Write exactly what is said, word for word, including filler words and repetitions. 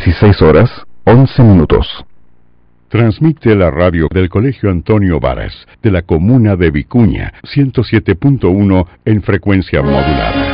dieciséis horas, once minutos. Transmite la radio del Colegio Antonio Varas, de la comuna de Vicuña, ciento siete punto uno en frecuencia modulada.